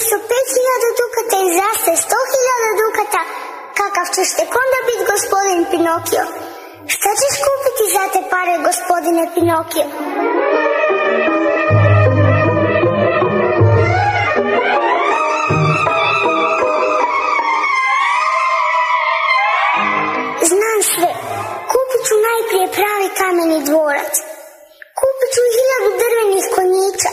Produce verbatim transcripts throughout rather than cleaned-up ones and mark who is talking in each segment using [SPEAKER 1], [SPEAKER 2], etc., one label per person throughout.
[SPEAKER 1] umjesto pet hiljada dukata izraste sto hiljada dukata, kakav ćeš tek onda biti gospodin Pinokio? Šta ćeš kupiti za te pare, gospodine Pinokio? Znam sve. Kupit ću najprije pravi kameni dvorac. Kupit ću hiljadu drvenih konjića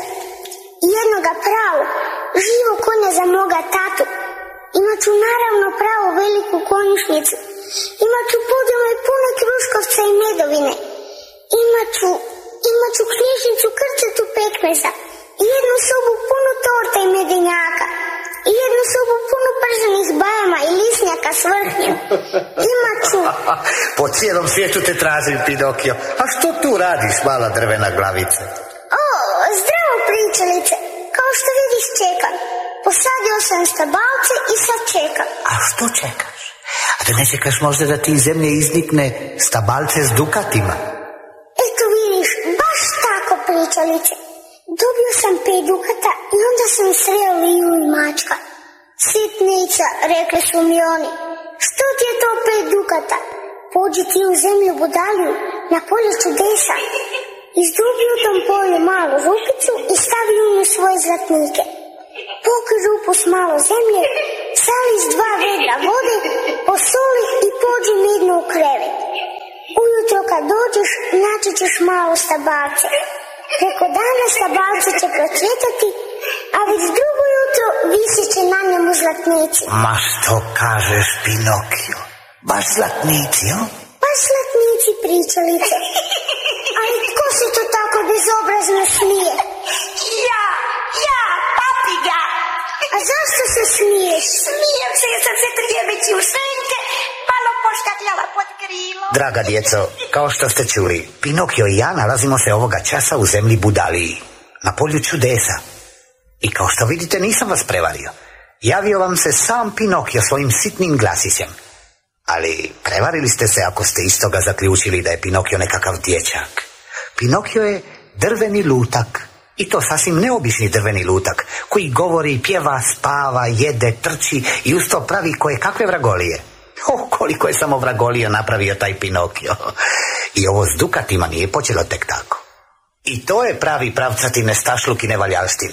[SPEAKER 1] i jednoga pravog, živog konja za moga tatu. Imat ću naravno pravu veliku konjušnicu. Imat ću podjele pune kruškovca i medovine. Imat ću, imat ću knjižnicu krčetu pekmeza. I jednu sobu punu torta i medenjaka. I jednu sobu punu prženih bajama i lisnjaka s vrhnjem. Imat ću...
[SPEAKER 2] Po cijelom svijetu te tražim, Pinokio. A što tu radiš, mala drvena glavice?
[SPEAKER 1] O, zdravo, pričalice. Kao što vidiš, čekam. Posadio sam stabalce i sad čekam.
[SPEAKER 2] A što čekaš? A da ne čekaš možda da ti iz zemlje iznikne stabalce s dukatima?
[SPEAKER 1] Eto vidiš, baš tako, pričalice. Dobio sam pet dukata i onda sam sreo Liju i mačka. Sitnica, rekli su mi oni. Što ti je to pet dukata? Pođi ti u zemlju Budaliju, na polje čudesa. Izdubi u tom polju malu rupicu i stavi u nju svoje zlatnike. Pokrij rupu s malo zemlje, sali s dva vedra vode, posoli i pođi mirno u krevet. Ujutro kad dođeš, naći ćeš malo stabalce. Preko dana stabalce će procvjetati, a već drugo jutro visit će na njemu zlatnici.
[SPEAKER 2] Ma što kažeš, Pinokio? Baš zlatnici, o?
[SPEAKER 1] Baš zlatnici, pričalice. Ali tko se to tako bezobrazno smije?
[SPEAKER 3] Ja, ja, papiga.
[SPEAKER 1] A zašto se smiješ?
[SPEAKER 3] Smijem se jer sam se trijemeći u senke, malo poškakljala pod krilo.
[SPEAKER 2] Draga djeco, kao što ste čuli, Pinokio i ja nalazimo se ovoga časa u zemlji Budaliji, na polju čudesa. I kao što vidite, nisam vas prevario. Javio vam se sam Pinokio svojim sitnim glasićem. Ali prevarili ste se ako ste iz toga zaključili da je Pinokio nekakav dječak. Pinokio je drveni lutak. I to sasvim neobični drveni lutak, koji govori, pjeva, spava, jede, trči i uz to pravi koje kakve vragolije. O, koliko je samo vragolija napravio taj Pinokio. I ovo s dukatima nije počelo tek tako. I to je pravi pravcati nestašluk i nevaljalština.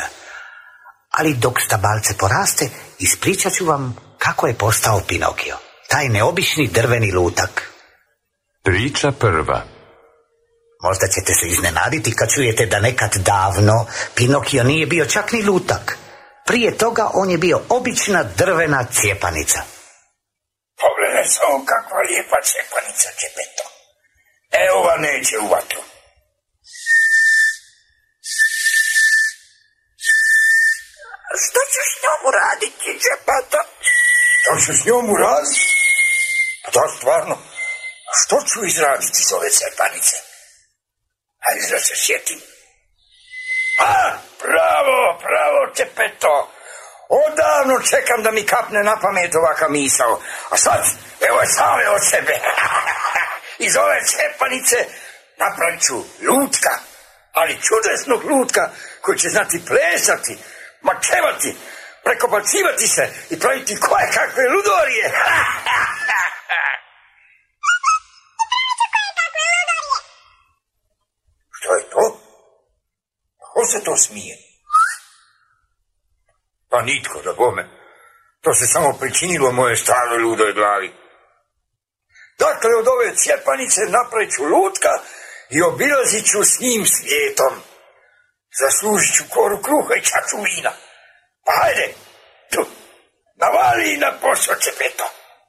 [SPEAKER 2] Ali dok stabalce poraste, ispričat ću vam kako je postao Pinokio, taj neobični drveni lutak.
[SPEAKER 4] Priča prva.
[SPEAKER 2] Možda ćete se iznenaditi kad čujete da nekad davno Pinokio nije bio čak ni lutak. Prije toga on je bio obična drvena cijepanica.
[SPEAKER 5] Pogledaj samo kakva lijepa cijepanica, Čepeto. Evo ga neće u vatru.
[SPEAKER 3] Što ćeš s njom uraditi, Čepeto?
[SPEAKER 5] Što ću s njom uraditi? Pa da, stvarno. Što ću izraditi iz ove cijepanice? Hajde da se sjetim. A, bravo, bravo, Čepeto. Odavno čekam da mi kapne na pamet ovaka misao. A sad, evo je same od sebe. Iz ove cijepanice napravit ću lutka. Ali čudesnog lutka koji će znati plesati, mačevati, prekopacivati se i praviti koje kakve ludorije. Što je to? Ko se to smije? Pa nitko, da bome. To se samo pričinilo moje staroj ludoj glavi. Dakle, od ove cijepanice napravit ću lutka i obilazit ću s njim svijetom. Zaslužit ću koru kruha i čaču vina. Pa hajde, tu, navali i na posao, Čepeto.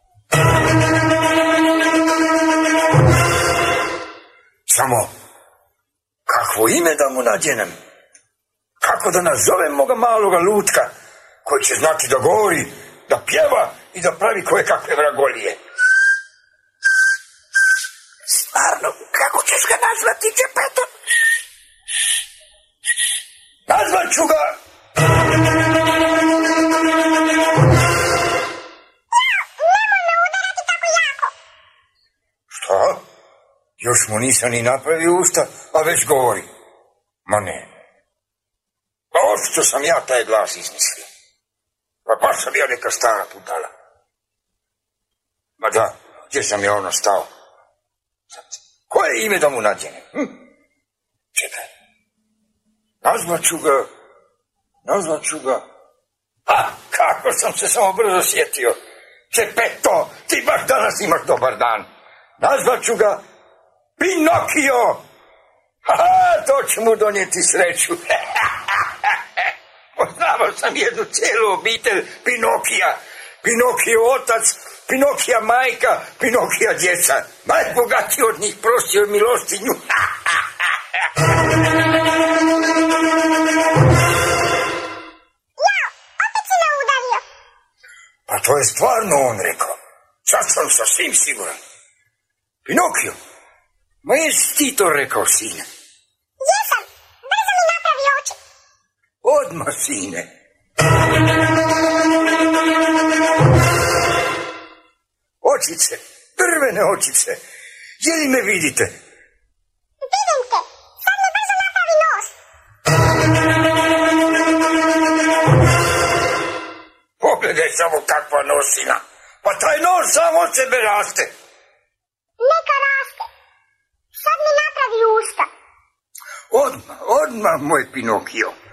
[SPEAKER 5] Samo, kakvo ime da mu nađenem? Kako da nazovem moga maloga lutka, koji će znati da govori, da pjeva i da pravi koje kakve vragolije?
[SPEAKER 3] Stvarno, kako ćeš ga nazvati, Čepeto?
[SPEAKER 5] Nazvat ću ga... Šta? Još mu nisam ni napravio usta, a već govori. Ma ne. Pa očito sam ja taj glas izmislio. Pa baš sam ja neka stara budala. Ma da, gdje sam ja ono stao? Koje ime da mu nadjenem? Hm? Čekaj. Nazvat ću ga, nazvat ću ga. A, kako sam se samo brzo sjetio. Čepeto, ti baš danas imaš dobar dan. Nazvat ću ga Pinokio. Haha, to će mu donijeti sreću. Poznavao sam jednu cijelu obitelj Pinokija. Pinokio otac, Pinokija majka, Pinokija djeca. Najbogatiji od njih prosio milostinju.
[SPEAKER 1] Ja, opet si me udario.
[SPEAKER 5] Pa to je stvarno on rekao. Sad sam sasvim siguran. Pinokio, ma jesi ti to rekao, sine?
[SPEAKER 1] Jesam, brzo mi napravi oči.
[SPEAKER 5] Odmah, sine. Očice, drvene očice, je li me vidite?
[SPEAKER 1] Vidim te, sad mi brzo napravi nos.
[SPEAKER 5] Pogledaj samo kakva nosina. Pa taj nos samo od sebe raste.
[SPEAKER 1] Neka raste. Sad mi napravi usta.
[SPEAKER 5] Odmah, odmah, moj Pinokio.